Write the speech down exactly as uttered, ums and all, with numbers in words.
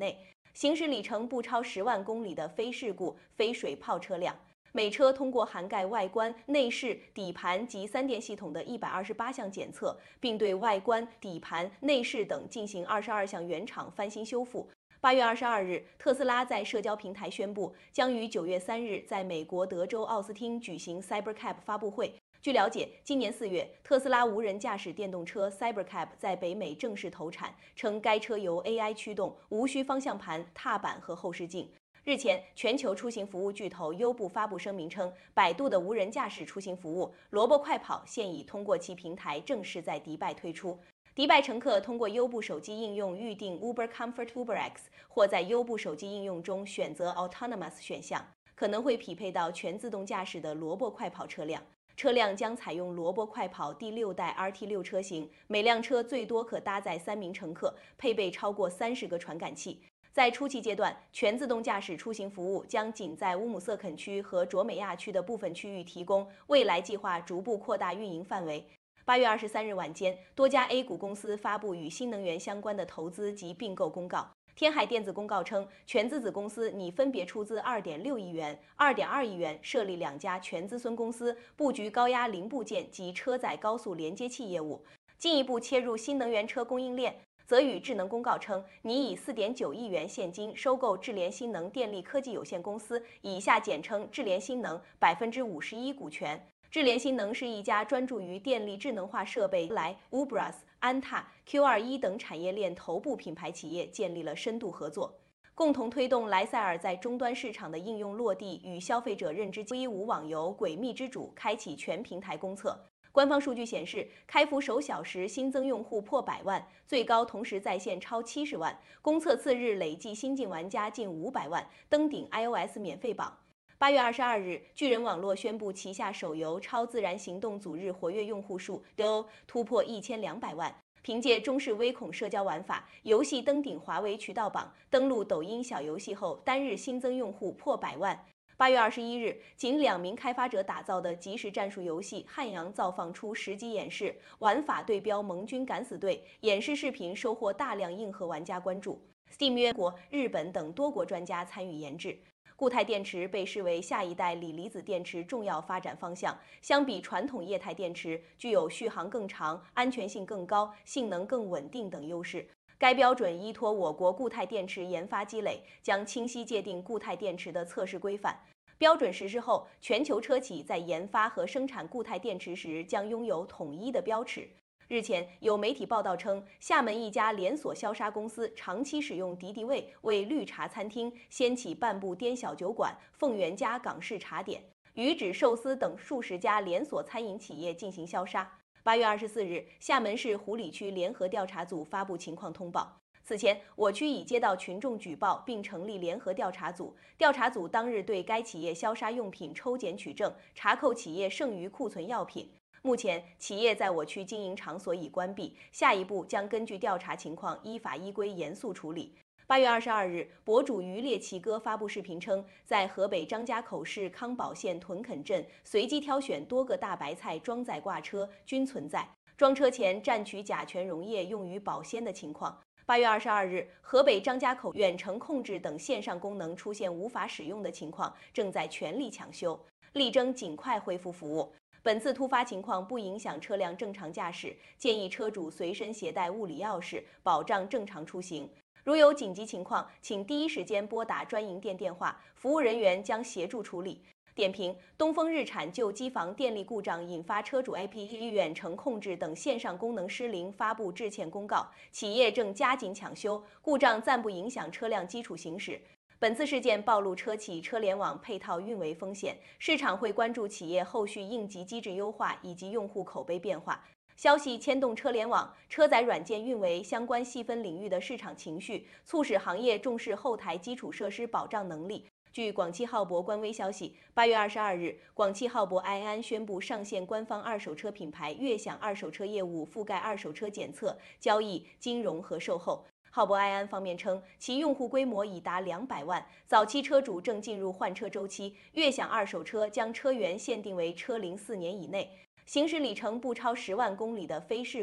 内，行驶里程不超十万公里的非事故、非水泡车辆。每车通过涵盖外观、内饰、底盘及三电系统的一百二十八项检测，并对外观、底盘、内饰等进行二十二项原厂翻新修复。八月二十二日，特斯拉在社交平台宣布，将于九月三日在美国德州奥斯汀举行 Cybercab 发布会。据了解，今年四月，特斯拉无人驾驶电动车 Cybercab 在北美正式投产，称该车由 A I 驱动，无需方向盘、踏板和后视镜。日前，全球出行服务巨头优步发布声明称，百度的无人驾驶出行服务萝卜快跑现已通过其平台正式在迪拜推出。迪拜乘客通过优步手机应用预订 Uber Comfort UberX， 或在优步手机应用中选择 Autonomous 选项，可能会匹配到全自动驾驶的萝卜快跑车辆。车辆将采用萝卜快跑第六代 R T 六车型，每辆车最多可搭载三名乘客，配备超过三十个传感器。在初期阶段，全自动驾驶出行服务将仅在乌姆瑟肯区和卓美亚区的部分区域提供，未来计划逐步扩大运营范围。八月二十三日晚间，多家 A 股公司发布与新能源相关的投资及并购公告。天海电子公告称，全资子公司拟分别出资二点六亿元、二点二亿元设立两家全资孙公司，布局高压零部件及车载高速连接器业务，进一步切入新能源车供应链。泽宇智能公告称，拟以 四点九亿元现金收购智联新能电力科技有限公司（以下简称智联新能）百分之五十一股权。智联新能是一家专注于电力智能化设备来 Ubras、安踏、Q 二十一 等产业链头部品牌企业建立了深度合作，共同推动莱赛尔在终端市场的应用落地，与消费者认知一五网游《诡秘之主》开启全平台公测。官方数据显示，开服首小时新增用户破百万，最高同时在线超七十万，公测次日累计新进玩家近五百万，登顶 iOS 免费榜。八月二十二日，巨人网络宣布旗下手游《超自然行动》组日活跃用户数 D O 突破一千两百万，凭借中式微恐社交玩法，游戏登顶华为渠道榜，登陆抖音小游戏后，单日新增用户破百万。八月二十一日，仅两名开发者打造的即时战术游戏《汉阳造》放出实机演示，玩法对标盟军敢死队，演示视频收获大量硬核玩家关注。Steam 约国、日本等多国专家参与研制。固态电池被视为下一代锂离子电池重要发展方向，相比传统液态电池，具有续航更长、安全性更高、性能更稳定等优势。该标准依托我国固态电池研发积累，将清晰界定固态电池的测试规范。标准实施后，全球车企在研发和生产固态电池时将拥有统一的标尺。日前，有媒体报道称，厦门一家连锁消杀公司长期使用敌敌畏为绿茶餐厅掀起半步颠小酒馆、凤元家港式茶点、鱼指寿司等数十家连锁餐饮企业进行消杀。八月二十四日，厦门市湖里区联合调查组发布情况通报。此前，我区已接到群众举报，并成立联合调查组。调查组当日对该企业消杀用品抽检取证，查扣企业剩余库存药品。目前，企业在我区经营场所已关闭，下一步将根据调查情况依法依规严肃处理。八月二十二日，博主渔猎奇哥发布视频称，在河北张家口市康宝县屯垦镇随机挑选多个大白菜装载挂车均存在装车前蘸取甲醛溶液用于保鲜的情况。八月二十二日，河北张家口远程控制等线上功能出现无法使用的情况，正在全力抢修，力争尽快恢复服务。本次突发情况不影响车辆正常驾驶，建议车主随身携带物理钥匙，保障正常出行。如有紧急情况，请第一时间拨打专营店电话，服务人员将协助处理。点评：东风日产就机房电力故障引发车主 A P P 远程控制等线上功能失灵发布致歉公告，企业正加紧抢修，故障暂不影响车辆基础行驶。本次事件暴露车企车联网配套运维风险，市场会关注企业后续应急机制优化以及用户口碑变化。消息牵动车联网、车载软件运维相关细分领域的市场情绪，促使行业重视后台基础设施保障能力。据广汽浩博官微消息，八月二十二日，广汽浩博埃安宣布上线官方二手车品牌悦享二手车业务，覆盖二手车检测、交易、金融和售后。浩博埃安方面称，其用户规模已达两百万，早期车主正进入换车周期。悦享二手车将车源限定为车龄四年以内，行驶里程不超十万公里的非事